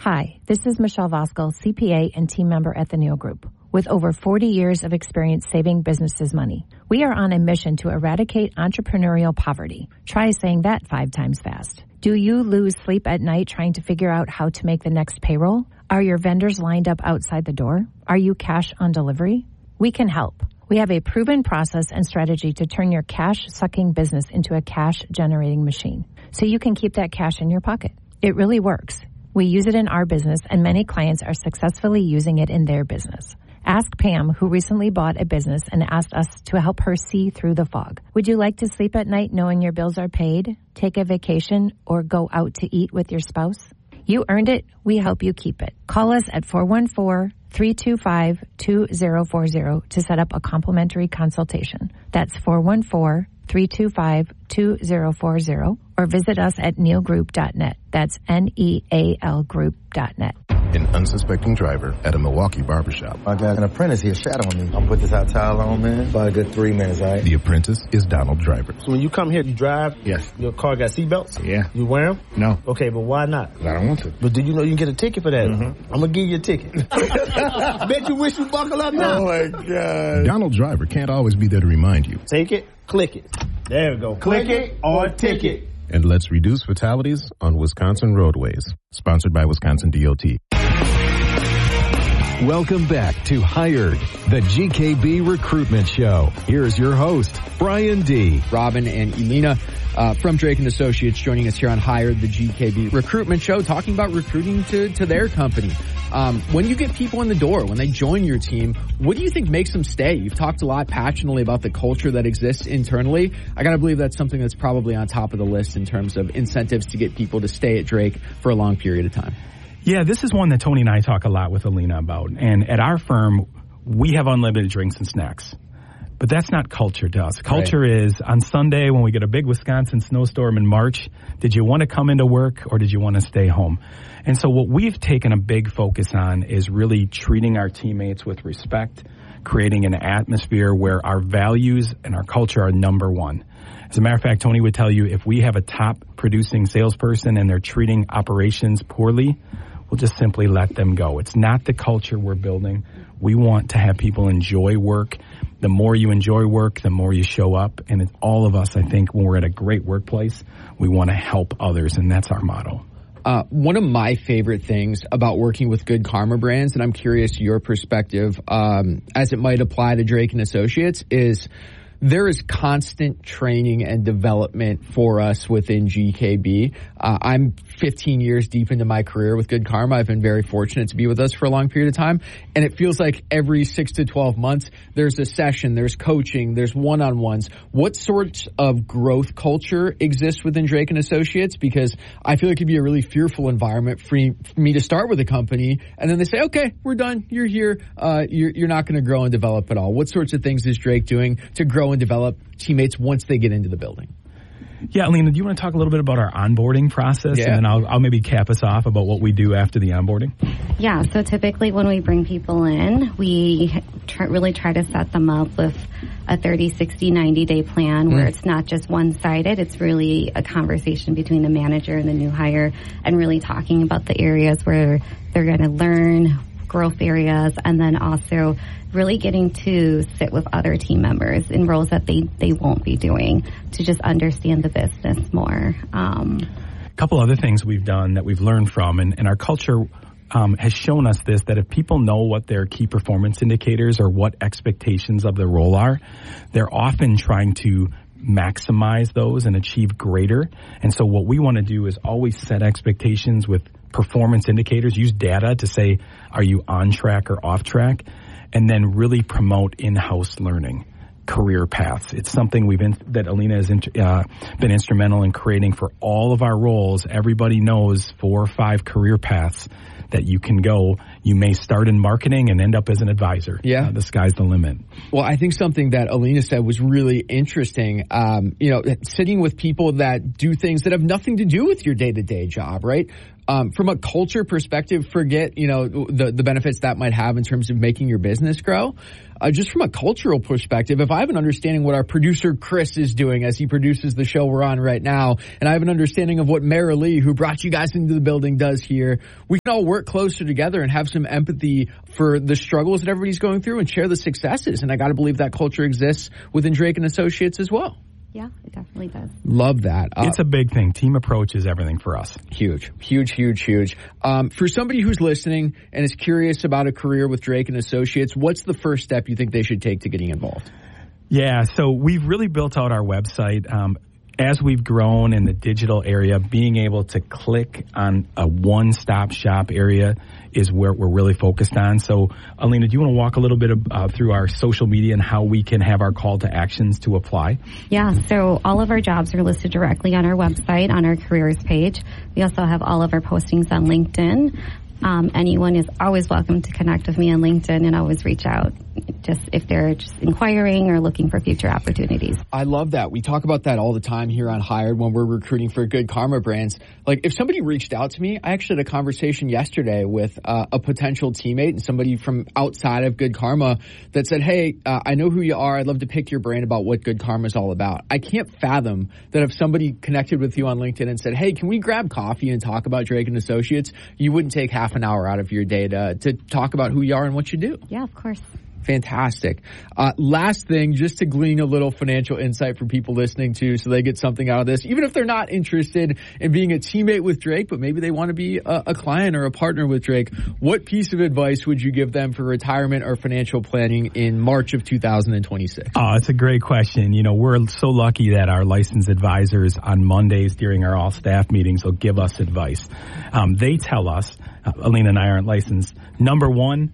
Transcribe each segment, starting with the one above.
Hi, this is Michelle Voskel, CPA and team member at the Neal Group. With over 40 years of experience saving businesses money, we are on a mission to eradicate entrepreneurial poverty. Try saying that 5 times fast. Do you lose sleep at night trying to figure out how to make the next payroll? Are your vendors lined up outside the door? Are you cash on delivery? We can help. We have a proven process and strategy to turn your cash-sucking business into a cash-generating machine, so you can keep that cash in your pocket. It really works. We use it in our business, and many clients are successfully using it in their business. Ask Pam, who recently bought a business and asked us to help her see through the fog. Would you like to sleep at night knowing your bills are paid, take a vacation, or go out to eat with your spouse? You earned it. We help you keep it. Call us at 414-325-2040 to set up a complimentary consultation. That's 414-325-2040, or visit us at nealgroup.net. That's NEAL group.net. An unsuspecting driver at a Milwaukee barbershop. I got an apprentice here shadowing me. I'm put this hot towel on, man. About a good 3 minutes, all right? The apprentice is Donald Driver. So when you come here, you drive? Yes. Your car got seatbelts? Yeah. You wear them? No. Okay, but why not? I don't want to. But do you know you can get a ticket for that? Mm-hmm. I'm going to give you a ticket. Bet you wish you buckle up now. Oh, my God. Donald Driver can't always be there to remind you. Take it, click it. There we go. Click it or ticket. And let's reduce fatalities on Wisconsin roadways. Sponsored by Wisconsin DOT. Welcome back to Hired, the GKB Recruitment Show. Here's your host, Brian D. Robin and Elena from Drake & Associates joining us here on Hired, the GKB Recruitment Show, talking about recruiting to their company. When you get people in the door, when they join your team, what do you think makes them stay? You've talked a lot passionately about the culture that exists internally. I got to believe that's something that's probably on top of the list in terms of incentives to get people to stay at Drake for a long period of time. Yeah, this is one that Tony and I talk a lot with Alina about. And at our firm, we have unlimited drinks and snacks. But that's not culture to us. Culture is on Sunday when we get a big Wisconsin snowstorm in March, did you want to come into work or did you want to stay home? And so what we've taken a big focus on is really treating our teammates with respect, creating an atmosphere where our values and our culture are number one. As a matter of fact, Tony would tell you if we have a top producing salesperson and they're treating operations poorly, we'll just simply let them go. It's not the culture we're building. We want to have people enjoy work. The more you enjoy work, the more you show up. And it's all of us, I think, when we're at a great workplace, we want to help others, and that's our motto. One of my favorite things about working with Good Karma brands, and I'm curious your perspective as it might apply to Drake & Associates, is there is constant training and development for us within GKB. I'm 15 years deep into my career with Good Karma. I've been very fortunate to be with us for a long period of time. And it feels like every 6 to 12 months, there's a session, there's coaching, there's one-on-ones. What sorts of growth culture exists within Drake & Associates? Because I feel like it could be a really fearful environment for me to start with a company, and then they say, okay, we're done, you're here, you're not going to grow and develop at all. What sorts of things is Drake doing to grow and develop teammates once they get into the building? Yeah, Alina, do you want to talk a little bit about our onboarding process? Yeah. And then I'll maybe cap us off about what we do after the onboarding. Yeah, so typically when we bring people in, we really try to set them up with a 30, 60, 90-day plan where it's not just one-sided. It's really a conversation between the manager and the new hire and really talking about the areas where they're going to learn, growth areas, and then also really getting to sit with other team members in roles that they won't be doing to just understand the business more. A couple other things we've done that we've learned from, and our culture has shown us this, that if people know what their key performance indicators or what expectations of the role are, they're often trying to maximize those and achieve greater. And so what we want to do is always set expectations with performance indicators, use data to say, are you on track or off track? And then really promote in-house learning, career paths. It's something that Alina has been instrumental in creating for all of our roles. Everybody knows 4 or 5 career paths that you can go. You may start in marketing and end up as an advisor. Yeah. The sky's the limit. Well, I think something that Alina said was really interesting. Sitting with people that do things that have nothing to do with your day-to-day job, right? From a culture perspective, forget, the benefits that might have in terms of making your business grow. Just from a cultural perspective, if I have an understanding what our producer Chris is doing as he produces the show we're on right now, and I have an understanding of what Mara Lee, who brought you guys into the building, does here, we can all work closer together and have some empathy for the struggles that everybody's going through and share the successes. And I got to believe that culture exists within Drake and Associates as well. Yeah, it definitely does. Love that. It's a big thing. Team approach is everything for us. Huge. For somebody who's listening and is curious about a career with Drake and Associates, what's the first step you think they should take to getting involved? Yeah, so we've really built out our website. As we've grown in the digital area, being able to click on a one-stop shop area is where we're really focused on. So, Alina, do you want to walk a little bit through our social media and how we can have our call to actions to apply? Yeah, so all of our jobs are listed directly on our website, on our careers page. We also have all of our postings on LinkedIn. Anyone is always welcome to connect with me on LinkedIn and always reach out just if they're just inquiring or looking for future opportunities. I love that. We talk about that all the time here on Hired when we're recruiting for Good Karma brands. Like if somebody reached out to me, I actually had a conversation yesterday with a potential teammate and somebody from outside of Good Karma that said, hey, I know who you are. I'd love to pick your brain about what Good Karma is all about. I can't fathom that if somebody connected with you on LinkedIn and said, hey, can we grab coffee and talk about Drake and Associates? You wouldn't take half an hour out of your day to talk about who you are and what you do. Yeah, of course. Fantastic. Last thing, just to glean a little financial insight from people listening to so they get something out of this, even if they're not interested in being a teammate with Drake, but maybe they want to be a client or a partner with Drake. What piece of advice would you give them for retirement or financial planning in March of 2026? Oh, it's a great question. We're so lucky that our licensed advisors on Mondays during our all-staff meetings will give us advice. They tell us, Alina and I aren't licensed, number one,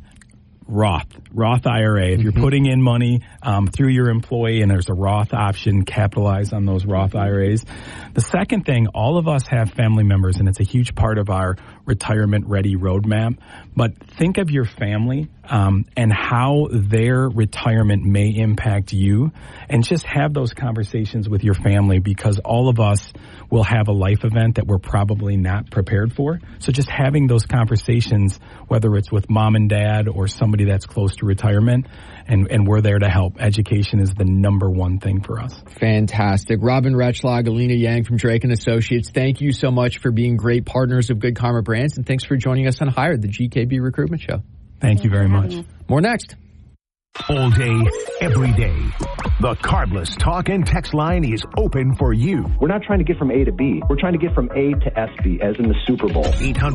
Roth IRA. If you're putting in money through your employee and there's a Roth option, capitalize on those Roth IRAs. The second thing, all of us have family members, and it's a huge part of our retirement ready roadmap. But think of your family and how their retirement may impact you, and just have those conversations with your family, because all of us will have a life event that we're probably not prepared for. So just having those conversations, whether it's with mom and dad or somebody that's close to retirement, and we're there to help. Education is the number one thing for us. Fantastic. Robin Retschlag, Alina Yang from Drake and Associates, thank you so much for being great partners of Good Karma Brands, and thanks for joining us on Hired, the GKB Recruitment Show. Thank you very much. More next. All day, every day. The Cardless talk and text line is open for you. We're not trying to get from A to B. We're trying to get from A to SB, as in the Super Bowl.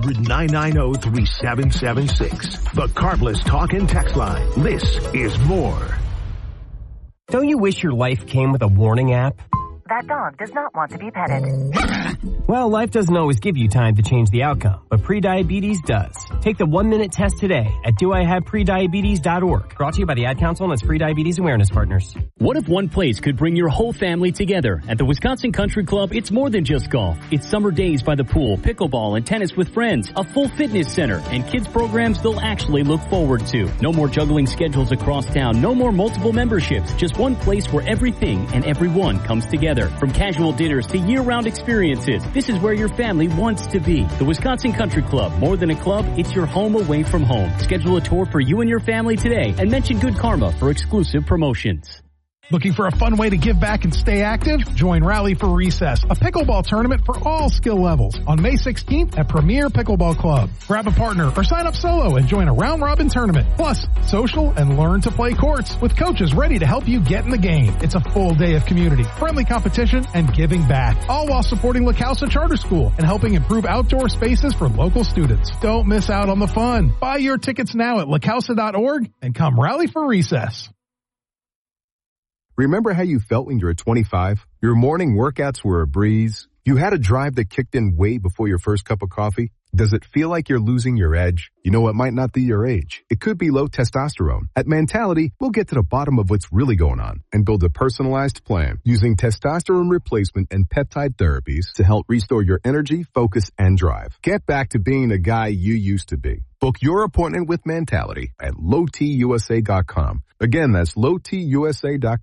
800-990-3776. The Cardless talk and text line. This is more. Don't you wish your life came with a warning app? That dog does not want to be petted. Well, life doesn't always give you time to change the outcome, but prediabetes does. Take the 1-minute test today at doihaveprediabetes.org. Brought to you by the Ad Council and its Prediabetes Awareness Partners. What if one place could bring your whole family together? At the Wisconsin Country Club, it's more than just golf. It's summer days by the pool, pickleball, and tennis with friends, a full fitness center, and kids programs they'll actually look forward to. No more juggling schedules across town, no more multiple memberships, just one place where everything and everyone comes together. From casual dinners to year-round experiences, this is where your family wants to be. The Wisconsin Country Club, more than a club, it's your home away from home. Schedule a tour for you and your family today and mention Good Karma for exclusive promotions. Looking for a fun way to give back and stay active? Join Rally for Recess, a pickleball tournament for all skill levels, on May 16th at Premier Pickleball Club. Grab a partner or sign up solo and join a round-robin tournament. Plus, social and learn to play courts with coaches ready to help you get in the game. It's a full day of community, friendly competition, and giving back, all while supporting La Causa Charter School and helping improve outdoor spaces for local students. Don't miss out on the fun. Buy your tickets now at lacausa.org and come Rally for Recess. Remember how you felt when you were 25? Your morning workouts were a breeze. You had a drive that kicked in way before your first cup of coffee. Does it feel like you're losing your edge? You know, it might not be your age. It could be low testosterone. At Mentality, we'll get to the bottom of what's really going on and build a personalized plan using testosterone replacement and peptide therapies to help restore your energy, focus, and drive. Get back to being the guy you used to be. Book your appointment with Mentality at lowtusa.com. Again, that's lowtusa.com.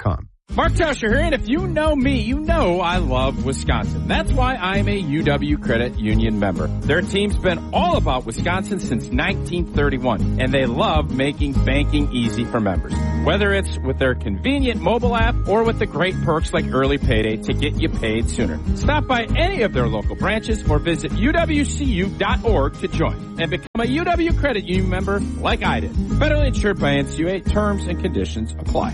Mark Tauscher here, and if you know me, you know I love Wisconsin. That's why I'm a UW Credit Union member. Their team's been all about Wisconsin since 1931, and they love making banking easy for members. Whether it's with their convenient mobile app or with the great perks like early payday to get you paid sooner. Stop by any of their local branches or visit uwcu.org to join and become a UW Credit Union member like I did. Federally insured by NCUA. Terms and conditions apply.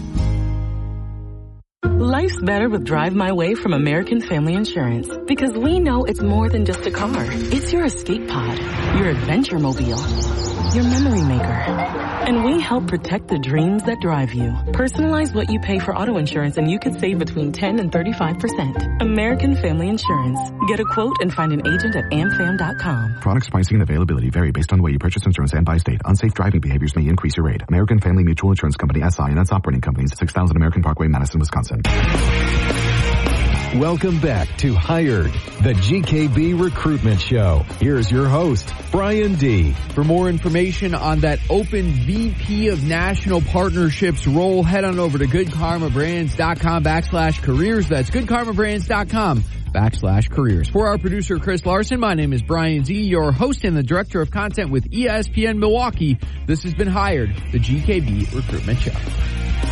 Life's better with Drive My Way from American Family Insurance because we know it's more than just a car. It's your escape pod, your adventure mobile, your memory maker. And we help protect the dreams that drive you. Personalize what you pay for auto insurance and you could save between 10 and 35%. American Family Insurance. Get a quote and find an agent at amfam.com. Products, pricing, and availability vary based on the way you purchase insurance and by state. Unsafe driving behaviors may increase your rate. American Family Mutual Insurance Company, SI, and its operating companies, 6000 American Parkway, Madison, Wisconsin. Welcome back to Hired, the GKB Recruitment Show. Here's your host, Brian D. For more information on that open VP of National Partnerships role, head on over to goodkarmabrands.com/careers. That's goodkarmabrands.com/careers. For our producer, Chris Larson, my name is Brian D., your host and the director of content with ESPN Milwaukee. This has been Hired, the GKB Recruitment Show.